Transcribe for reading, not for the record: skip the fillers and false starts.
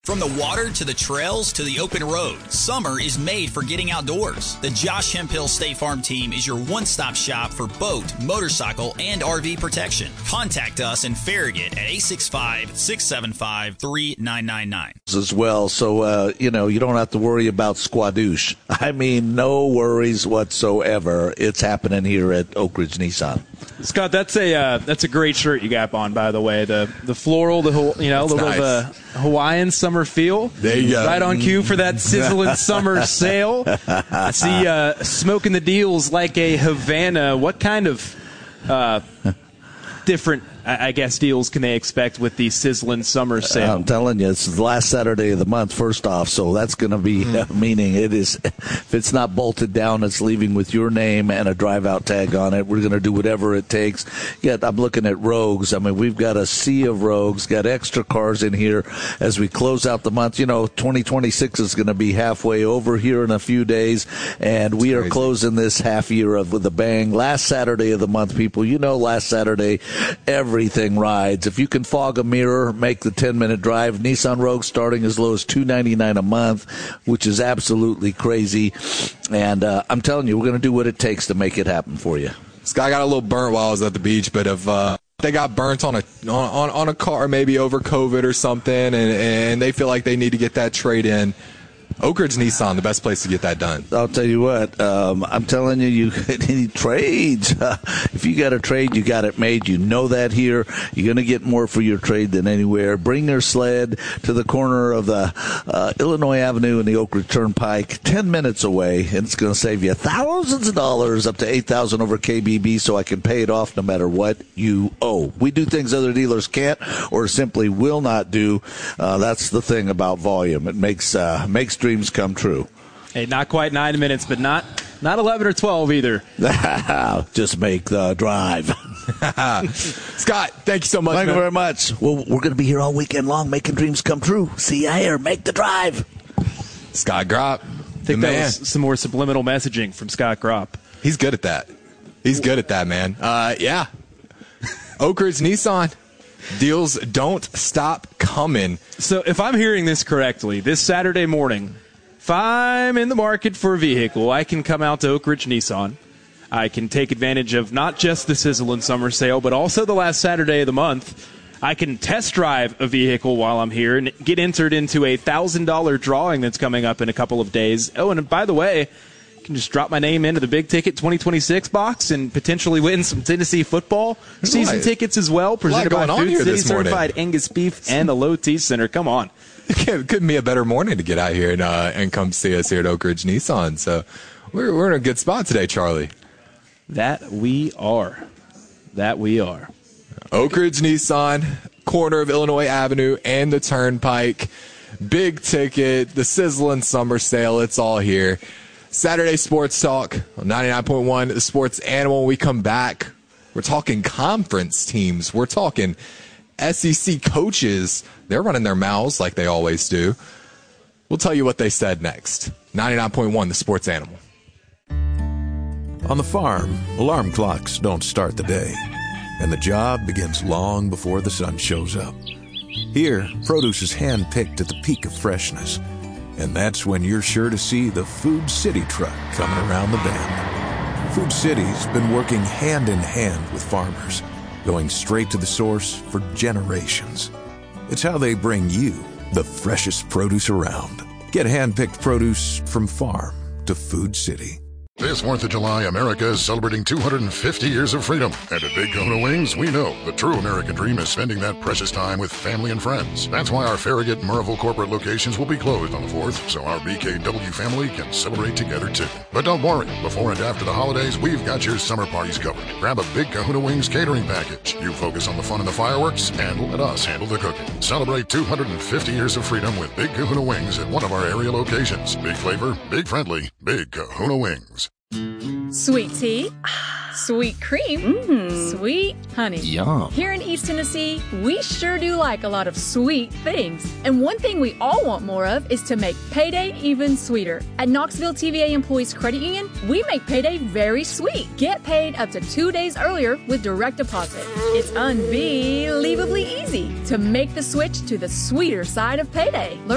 From the water to the trails to the open road, summer is made for getting outdoors. The Josh Hemphill State Farm team is your one-stop shop for boat, motorcycle, and RV protection. Contact us in Farragut at 865-675-3999. As well, so, you don't have to worry about squadouche. I mean, no worries whatsoever. It's happening here at Oak Ridge Nissan. Scott, that's a great shirt you got on, by the way. The floral, the Hawaiian summer feel. There you go. Right on cue for that sizzling summer sale. I see smoking the deals like a Havana. What kind of different, I guess, deals can they expect with the sizzling summer sale? I'm telling you, it's the last Saturday of the month, first off, so that's going to be meaning it is, if it's not bolted down, it's leaving with your name and a drive-out tag on it. We're going to do whatever it takes. Yeah, I'm looking at Rogues. I mean, we've got a sea of Rogues, got extra cars in here as we close out the month. 2026 is going to be halfway over here in a few days, and we are closing this half year with a bang. Last Saturday of the month, people, last Saturday, everything rides. If you can fog a mirror, make the 10-minute drive. Nissan Rogue starting as low as $299 a month, which is absolutely crazy. And I'm telling you, we're going to do what it takes to make it happen for you. Scott got a little burnt while I was at the beach, but if they got burnt on a car maybe over COVID or something, and they feel like they need to get that trade in, Oak Ridge Nissan, the best place to get that done. I'll tell you what, I'm telling you, you need trades. If you got a trade, you got it made. You know that here. You're going to get more for your trade than anywhere. Bring your sled to the corner of the Illinois Avenue and the Oak Ridge Turnpike, 10 minutes away, and it's going to save you thousands of dollars, up to $8,000 over KBB, so I can pay it off no matter what you owe. We do things other dealers can't or simply will not do. That's the thing about volume. It makes dreams come true. Hey, not quite 9 minutes, but not 11 or 12 either. Just make the drive. Scott, thank you so much. Thank you very much. Well, we're going to be here all weekend long making dreams come true. See you here. Make the drive. Scott Gropp. I think that was some more subliminal messaging from Scott Gropp. He's good at that. He's good at that, man. Yeah. Oak Ridge Nissan. Deals don't stop coming. So if I'm hearing this correctly, this Saturday morning, if I'm in the market for a vehicle, I can come out to Oak Ridge Nissan. I can take advantage of not just the sizzling summer sale, but also the last Saturday of the month. I can test drive a vehicle while I'm here and get entered into a $1,000 drawing that's coming up in a couple of days. Oh, and by the way, can just drop my name into the Big Ticket 2026 box and potentially win some Tennessee football season tickets as well, presented by Food City Certified Angus Beef and the Low T Center. Come on. It couldn't be a better morning to get out here and come see us here at Oak Ridge Nissan. So we're in a good spot today, Charlie. That we are. Oak Ridge Nissan, corner of Illinois Avenue and the Turnpike. Big Ticket, the sizzling summer sale, it's all here. Saturday Sports Talk on 99.1, the Sports Animal. When we come back, we're talking conference teams. We're talking SEC coaches. They're running their mouths like they always do. We'll tell you what they said next. 99.1, the Sports Animal. On the farm, alarm clocks don't start the day, and the job begins long before the sun shows up. Here, produce is hand-picked at the peak of freshness, and that's when you're sure to see the Food City truck coming around the bend. Food City's been working hand in hand with farmers, going straight to the source for generations. It's how they bring you the freshest produce around. Get hand-picked produce from farm to Food City. This 4th of July, America is celebrating 250 years of freedom. And at Big Kahuna Wings, we know the true American dream is spending that precious time with family and friends. That's why our Farragut and Murrayville corporate locations will be closed on the 4th, so our BKW family can celebrate together too. But don't worry, before and after the holidays, we've got your summer parties covered. Grab a Big Kahuna Wings catering package. You focus on the fun and the fireworks, and let us handle the cooking. Celebrate 250 years of freedom with Big Kahuna Wings at one of our area locations. Big flavor, big friendly, Big Kahuna Wings. Sweet tea, sweet cream, sweet honey. Yum. Here in East Tennessee, we sure do like a lot of sweet things. And one thing we all want more of is to make payday even sweeter. At Knoxville TVA Employees Credit Union, we make payday very sweet. Get paid up to 2 days earlier with direct deposit. It's unbelievably easy to make the switch to the sweeter side of payday. Learn